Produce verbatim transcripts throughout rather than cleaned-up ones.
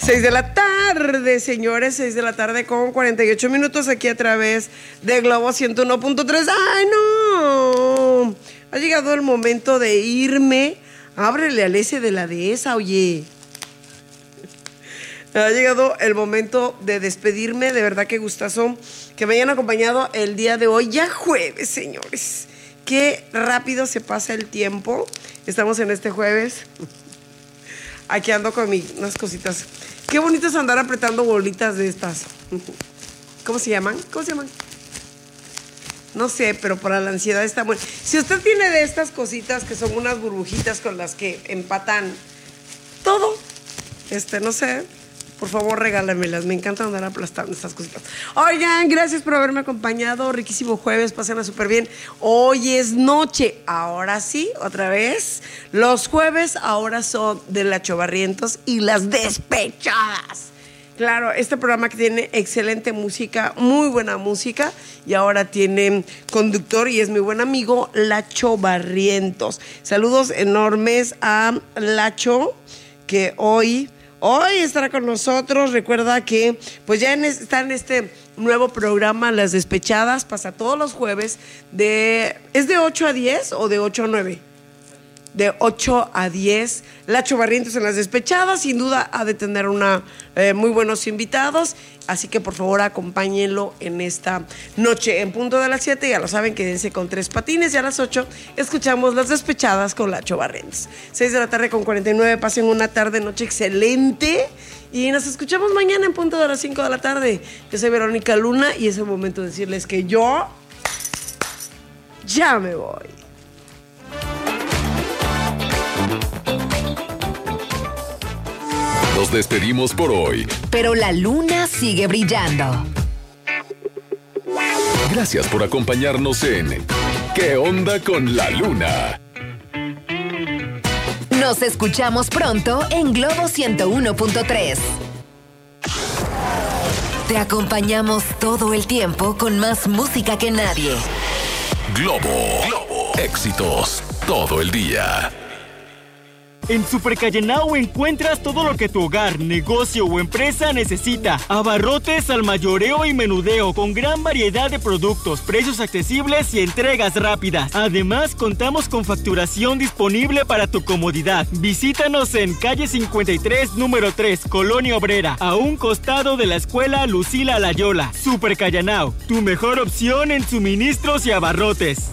seis de la tarde, señores, seis de la tarde con cuarenta y ocho minutos aquí a través de Globo ciento uno punto tres. ¡Ay, no! Ha llegado el momento de irme. Ábrele al ese de la dehesa, oye. Ha llegado el momento de despedirme. De verdad que gustazo que me hayan acompañado el día de hoy. Ya jueves, señores. Qué rápido se pasa el tiempo. Estamos en este jueves. Aquí ando con mis unas cositas. Qué bonito es andar apretando bolitas de estas. ¿Cómo se llaman? ¿Cómo se llaman? No sé, pero para la ansiedad está bueno. Si usted tiene de estas cositas que son unas burbujitas con las que empatan todo, este, no sé, por favor regálamelas. Me encanta andar aplastando estas cositas. Oigan, gracias por haberme acompañado. Riquísimo jueves, pásenla súper bien. Hoy es noche. Ahora sí, otra vez. Los jueves ahora son de la Chobarrientos y las Despechadas. Claro, este programa que tiene excelente música, muy buena música, y ahora tiene conductor y es mi buen amigo Lacho Barrientos. Saludos enormes a Lacho, que hoy, hoy estará con nosotros. Recuerda que pues ya en, está en este nuevo programa Las Despechadas, pasa todos los jueves, de ¿es de ocho a diez o de ocho a nueve? De ocho a diez, Lacho Barrientos en Las Despechadas. Sin duda ha de tener una, eh, muy buenos invitados, así que por favor acompáñenlo en esta noche en punto de las siete. Ya lo saben, quédense con Tres Patines, y a las ocho escuchamos Las Despechadas con Lacho Barrientos. seis de la tarde con cuarenta y nueve, pasen una tarde, noche excelente, y nos escuchamos mañana en punto de las cinco de la tarde. Yo soy Verónica Luna y es el momento de decirles que yo ya me voy. Nos despedimos por hoy, pero la luna sigue brillando. Gracias por acompañarnos en ¿Qué onda con la luna? Nos escuchamos pronto en Globo ciento uno punto tres. Te acompañamos todo el tiempo con más música que nadie. Globo, Globo, éxitos todo el día. En Super Callenao encuentras todo lo que tu hogar, negocio o empresa necesita. Abarrotes al mayoreo y menudeo con gran variedad de productos, precios accesibles y entregas rápidas. Además, contamos con facturación disponible para tu comodidad. Visítanos en calle cincuenta y tres, número tres, Colonia Obrera, a un costado de la escuela Lucila Layola. Super Callenao, tu mejor opción en suministros y abarrotes.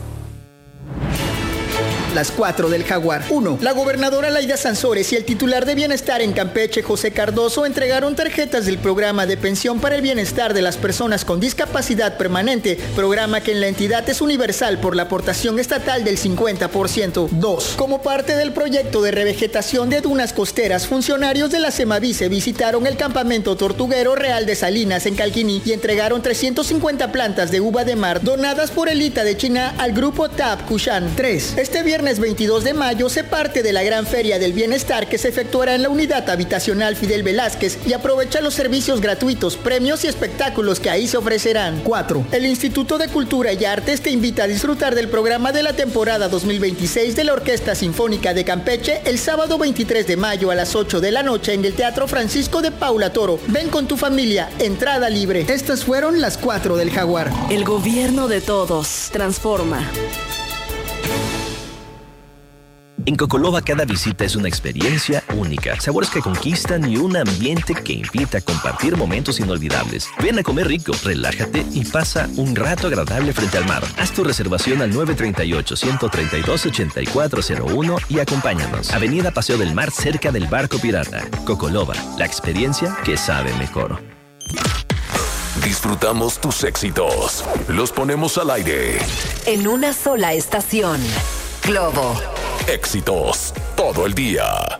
Las cuatro del Jaguar. uno. La gobernadora Laida Sansores y el titular de Bienestar en Campeche, José Cardoso, entregaron tarjetas del programa de pensión para el bienestar de las personas con discapacidad permanente, programa que en la entidad es universal por la aportación estatal del cincuenta por ciento. dos. Como parte del proyecto de revegetación de dunas costeras, funcionarios de la Semavice visitaron el campamento tortuguero Real de Salinas en Calquiní y entregaron trescientas cincuenta plantas de uva de mar donadas por el I T A de China al grupo T A P Kushan. tres. Este viernes veintidós de mayo se parte de la gran feria del bienestar que se efectuará en la unidad habitacional Fidel Velázquez y aprovecha los servicios gratuitos, premios y espectáculos que ahí se ofrecerán. cuatro. El Instituto de Cultura y Artes te invita a disfrutar del programa de la temporada dos mil veintiséis de la Orquesta Sinfónica de Campeche el sábado veintitrés de mayo a las ocho de la noche en el Teatro Francisco de Paula Toro. Ven con tu familia, entrada libre. Estas fueron las cuatro del Jaguar. El gobierno de todos transforma. En Cocoloba cada visita es una experiencia única, sabores que conquistan y un ambiente que invita a compartir momentos inolvidables. Ven a comer rico, relájate y pasa un rato agradable frente al mar. Haz tu reservación al nueve tres ocho, uno tres dos, ocho cuatro cero uno y acompáñanos. Avenida Paseo del Mar, cerca del Barco Pirata. Cocoloba, la experiencia que sabe mejor. Disfrutamos tus éxitos. Los ponemos al aire. En una sola estación. Globo. Éxitos todo el día.